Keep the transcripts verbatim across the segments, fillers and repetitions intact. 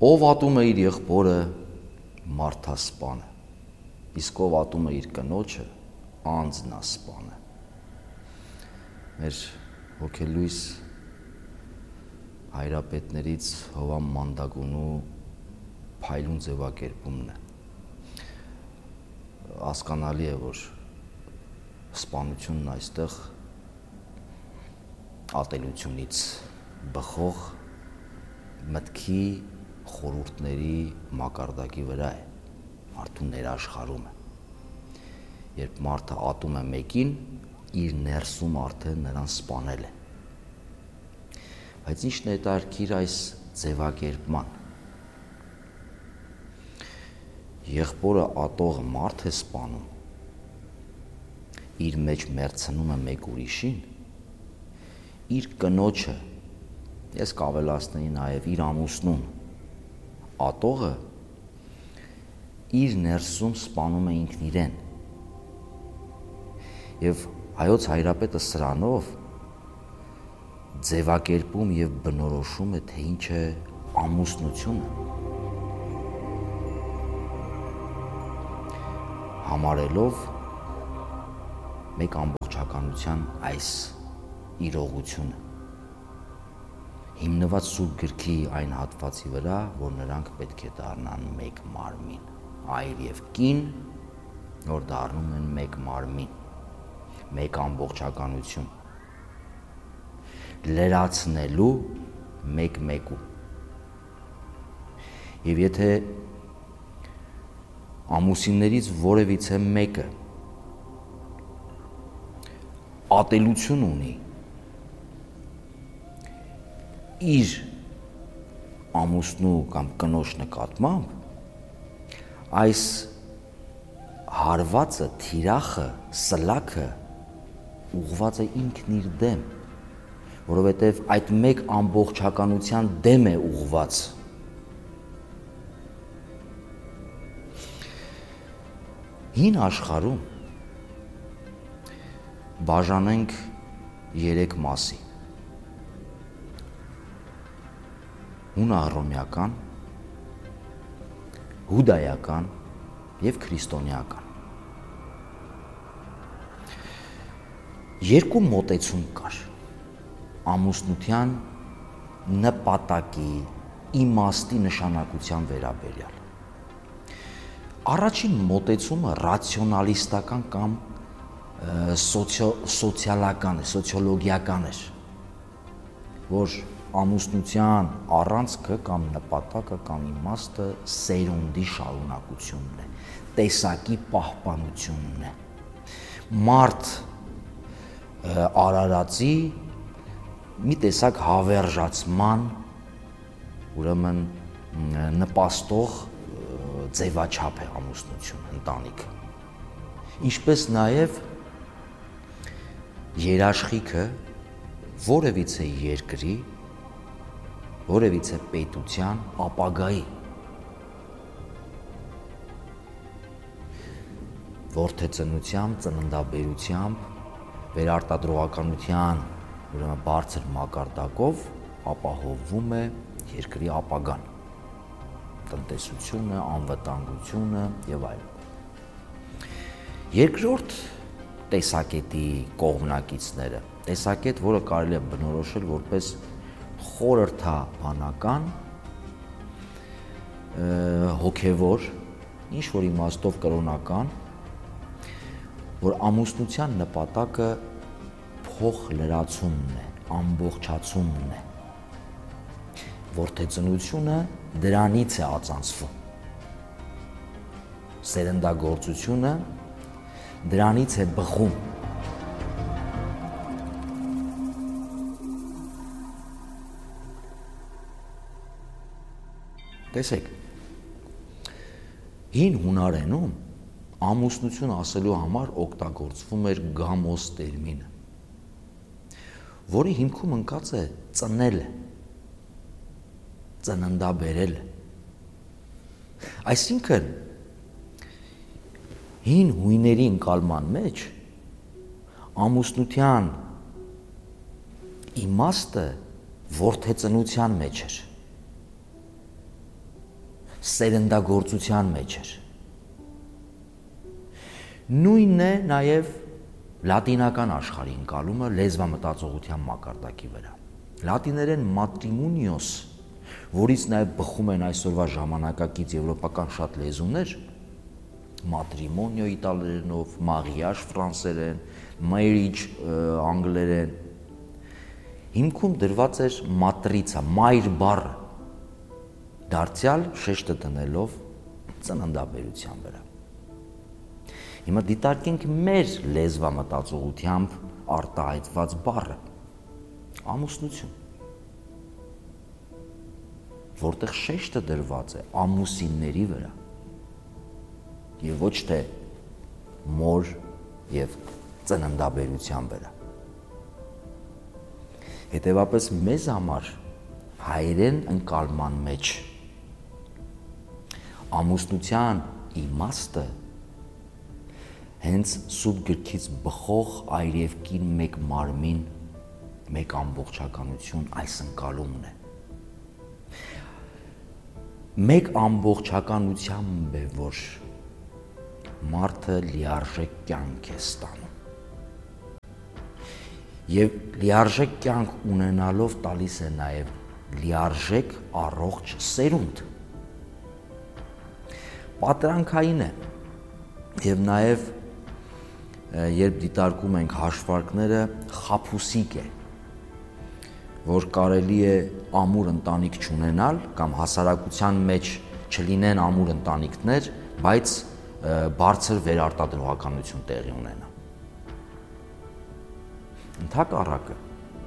Ով ատում է իր եղբորը, մարդասպան է, իսկ ով ատում է իր կնոջը, անձնասպան է։ Մեր հոգելույս հայրապետներից Հովհան Մանդագունու փայլուն ձևակերպումն է։ Հասկանալի է, որ սպանությունն այստեղ ատելությունից բխող մտքի խորհուրդների մակարդակի վրա է, մարդու ներաշխարում է։ Երբ մարդը ատում է մեկին, իր ներսում արդեն նրան սպանել է։ Բայց ի՞նչն է հետաքրքիր այս ձևակերպման։ Եղբորը ատողը մարդ է սպանում, իր մեջ մերձնում է մեկ ուրիշին, իր կնոջը, ես կավելացնեի նաև իր ամուսնուն, ատողը իր ներսում սպանում է ինքն իրեն։ Եվ հայոց հայրապետը սրանով ձևակերպում եւ բնորոշում է, թե ինչ է ամուսնությունը, համարելով մեկ ամբողջականության այս իրողությունը, հիմնված Սուրբ Գրքի այն հատվածի վրա, որ նրանք պետք է դառնան մեկ մարմին, այր եւ կին, որ դառնում են մեկ մարմին, մեկ ամբողջականություն, լրացնելու մեկ մեկու։ Եվ եթե ամուսիններից որևիցե մեկը ատելություն ունի իր ամուսնու կամ կնոջ նկատմամբ, այս հարվածը, թիրախը, սլաքը ուղղված է ինքն իր դեմ, որովհետև այդ մեկ ամբողջականության դեմ է ուղղված։ Հին աշխարհում բաժանենք երեք մասի. հունահռոմեական, հուդայական եւ քրիստոնեական։ Երկու մոտեցում կար ամուսնության նպատակի, իմաստի, նշանակության վերաբերյալ։ Առաջին մոտեցումը ռացիոնալիստական կամ սոցիո, սոցիալական է, սոցիոլոգիական էր, որ ամուսնության առանցքը կամ նպատակը կամ իմաստը սերունդի շարունակությունն է, տեսակի պահպանությունն է, մարդ արարածի մի տեսակ հավերժացման, ուրեմն նպաստող ձևաչափ է ամուսնություն, ընտանիքը, ինչպես նաև երաշխիքը որևիցե երկրի, որևիցե պետության ապագայի, որդեծնությամբ, ծննդաբերությամբ, վերարտադրողականության ուրեմն բարձր մակարդակով ապահովվում է երկրի ապագան, տնտեսությունը, անվտանգությունը եւ այլն։ Երկրորդ տեսակետի կողմնակիցները, տեսակետ, որը կարելի է բնորոշել որպես խորհրդաբանական, հոգևոր, ինչ որ իմաստով կրոնական, որ ամուսնության նպատակը փոխլրացումն է, ամբողջացումն է, որդեծնությունը դրանից է ածանցվում, սերնդագործությունը դրանից է բխում։ Տեսեք, հին հունարենում ամուսնություն ասելու համար օգտագործվում էր գամոս տերմինը, որի հիմքում ընկած է ծնելը, ծննդաբերելը։ Այսինքն, հին հույների ընկալման մեջ ամուսնության իմաստը որդեծնության մեջ էր։ սերնդագործության մեջ էր։ Նույնն է նաև լատինական աշխարհի ընկալումը լեզվամտածողության մակարդակի վրա։ Լատիներեն matrimunios, որից նաև բխում են այսօրվա ժամանակակից եվրոպական շատ լեզուներ, matrimonio իտալերենով, mariage ֆրանսերեն, marriage անգլերեն, հիմքում դրված էր matrica, մայր բառը, դարձյալ շեշտը դնելով ծննդաբերության վրա։ Հիմա դիտարկենք մեր լեզվամտածողությամբ արտահայտված բառը ամուսնություն, որտեղ շեշտը դրված է ամուսինների վրա եւ ոչ թե մոր եւ ծննդաբերության վրա։ Հետևաբար մեզ համար հայերեն ընկալման մեջ ամուսնության իմաստը հենց սուրբ գրքից բխող այր եւ կին մեկ մարմին, մեկ ամբողջականություն այս ընկալումն է։ Մեկ ամբողջականությամբ է, որ մարդը լիարժեք կյանք է ստանում։ Եվ լիարժեք կյանք ունենալով տալիս է նաև լիարժեք առողջ սերունդ։ Պատրանքային է եւ նաև երբ դիտարկում ենք հաշվարկները, խաբուսիկ է, որ կարելի է ամուր ընտանիք չունենալ կամ հասարակության մեջ չլինեն ամուր ընտանիքներ, բայց բարձր վերարտադրողականություն տեղի ունենա։ Ընդհակառակը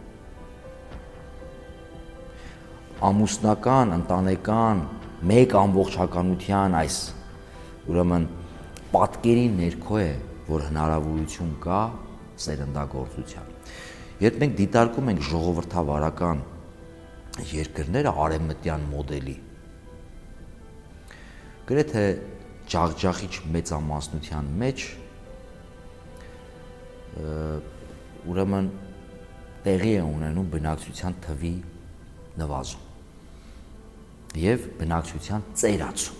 ամուսնական, ընտանեկան, մեկ ամբողջականության այս ուրեմն պատկերի ներքո է, որ հնարավորություն կա սերնդագործության։ Երբ մենք դիտարկում ենք ժողովրդավարական երկրները արևմտյան մոդելի, գրեթե ջախջախիչ մեծամասնության մեջ ուրեմն տեղի է ունենում բնակչության թվի նվազում եւ բնակչության ծերացում։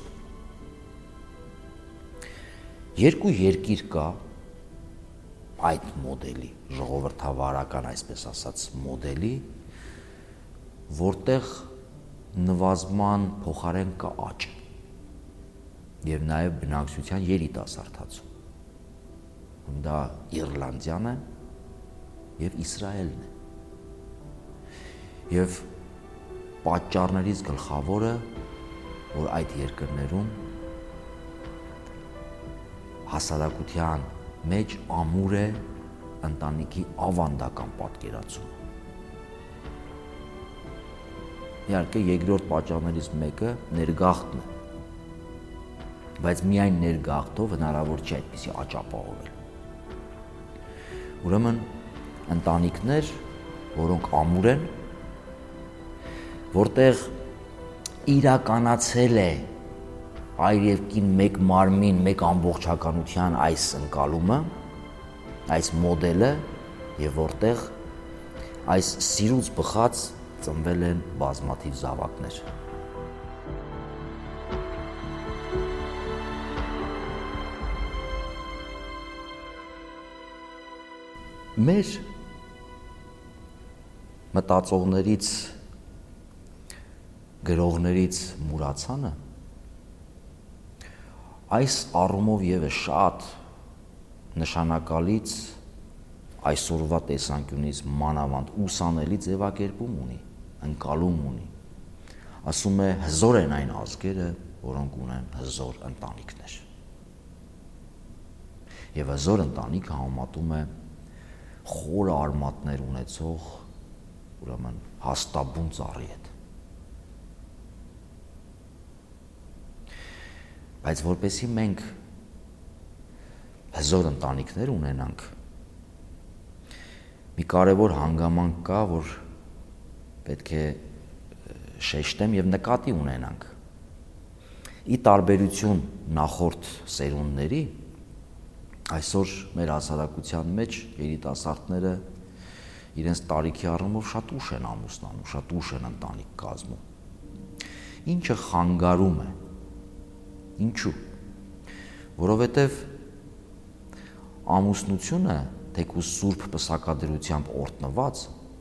Երկու երկիր կա այդ մոդելի, ժողովրդավարական, այսպես ասած, մոդելի, որտեղ նվազման փոխարեն կա աճ եւ նաեւ բնակչության երիտասարդացում։ Դա Իռլանդիան է եւ Իսրայելն է։ Եվ պատճառներից գլխավորը, որ այդ երկրներում հասարակության մեջ ամուր է ընտանիքի ավանդական պատկերացումը։ Իհարկե երկրորդ պատճառներից մեկը ներգաղթն է, բայց միայն ներգաղթով հնարավոր չէ այդպիսի աճ ապահովել։ Ուրեմն ընտանիքներ, որոնք ամուր են, որտեղ իրականացել է այր եւ կին մեկ մարմին, մեկ ամբողջականության այս ընկալումը, այս մոդելը եւ որտեղ այս սիրուց բխած ծնվել են բազմաթիվ զավակներ։ Մեր մտածողներից, գրողներից մուրացանը այս առումով եւս շատ նշանակալից այսօրվա տեսանկյունից մանավանդ ուսանելի ձևակերպում ունի, ընկալում ունի։ Ասում է հզոր են այն ազգերը, որոնք ունեն հզոր ընտանիքներ։ Եվ հզոր ընտանիքը համատում է խորը արմատներ ունեցող, ուրեմն հաստաբուն ծառի հետ։ Բայց որպեսզի մենք հզոր ընտանիքներ ունենանք, մի կարևոր հանգամանք կա, որ պետք է շեշտեմ եւ նկատի ունենանք։ Ի տարբերություն նախորդ սերունդների, այսօր մեր հասարակության մեջ երիտասարդները իրենց տարիքի առումով շատ ուշ են ամուսնանում, շատ ուշ են ընտանիք կազմում, ինչը խանգարում է Ինչու՞։ Որովհետև ամուսնությունը, թեկուզ սուրբ պսակադրությամբ օրհնված,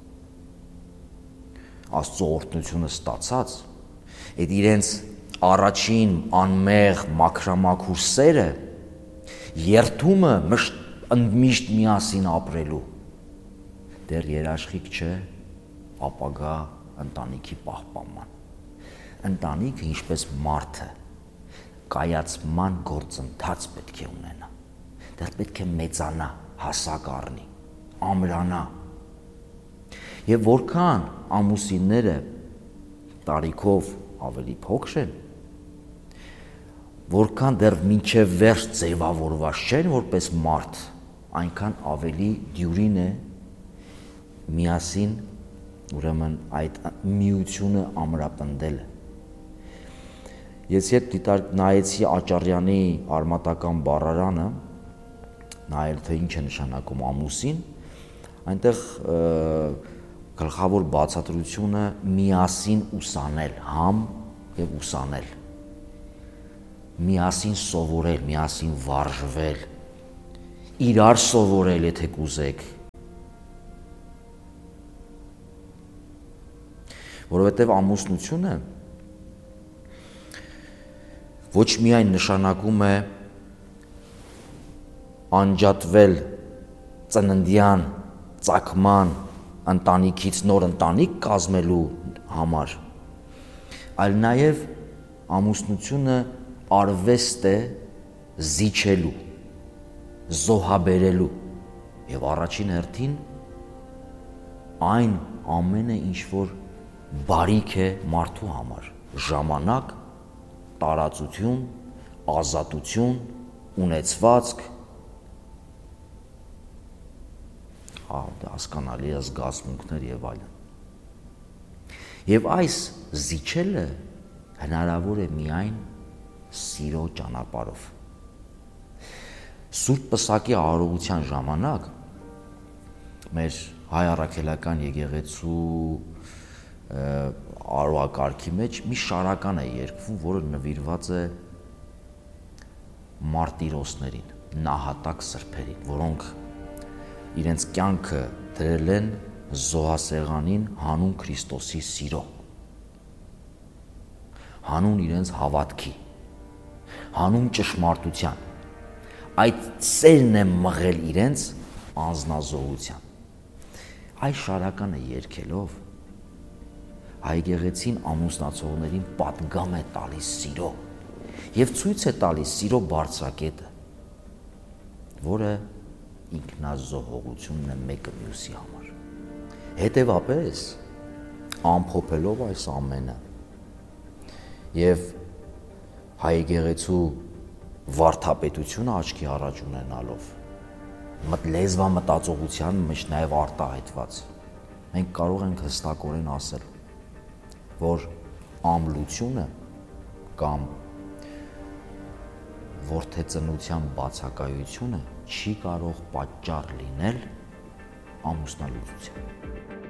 Աստծո օրհնությունը ստացած, այդ իրենց առաջին անմեղ մաքրամաքուր սերը երթումը միշտ միասին ապրելու դեռ երաշխիք չէ ապագա ընտանիքի պահպանման։ Ընտանիքը ինչպես մարդը կայացման գործընթաց պետք է ունենա, դեռ պետք է մեծանա, հասակ առնի, ամրանա։ Եվ որքան ամուսինները տարիքով ավելի փոքր են, որքան դեռ մինչև վերջ ձևավորված չեն որպես մարդ, այնքան ավելի դյուրին է միասին, ուրեմն այդ միությունը ամրապնդելը։ Ես երբ դիտար նայեցի Աճարյանի արմատական բառարանը, նայել թե ինչ է նշանակում ամուսին, այնտեղ գլխավոր բացատրությունը միասին ուսանել, համ եւ ուսանել, միասին սովորել, միասին վարժվել, իրար սովորել, եթե կուզեք, որովհետեւ ամուսնությունը ոչ միայն նշանակում է անջատվել ծննդյան ծագման ընտանիքից նոր ընտանիք կազմելու համար, այլ նաև ամուսնությունը արվեստ է զիջելու, զոհաբերելու եւ առաջին հերթին այն ամենը, ինչ որ բարիք է մարդու համար, ժամանակ, տարածություն, ազատություն, ունեցվածք, հասկանալի է զգացմունքներ եւ այլն։ Եվ այս զիջելը հնարավոր է միայն սիրո ճանապարհով։ Սուրբ Պսակի արարողության ժամանակ մեր հայ առաքելական եկեղեցու արարողակարգի մեջ մի շարական է երգվում, որը նվիրված է մարտիրոսներին, նահատակ սրբերին, որոնք իրենց կյանքը դրել են զոհասեղանին հանուն Քրիստոսի սիրո, հանուն իրենց հավատքի, հանուն ճշմարտության, այդ սերն է մղել իրենց անձնազոհության։ Այս շարականը երգելով հայ եկեղեցին ամուսնացողներին պատգամ է տալիս սիրո եւ ցույց է տալիս սիրո բարձրակետը, որը ինքնազոհողությունն է մեկը մյուսի համար։ Հետևաբար, ամփոփելով այս ամենը եւ հայ եկեղեցու վարդապետությունը աչքի առաջ ունենալով, լեզվամտածողության մեջ նաեւ արտահայտված, մենք կարող ենք հստակորեն ասել, որ ամլությունը կամ որդեծնության բացակայությունը չի կարող պատճառ լինել ամուսնալուծության։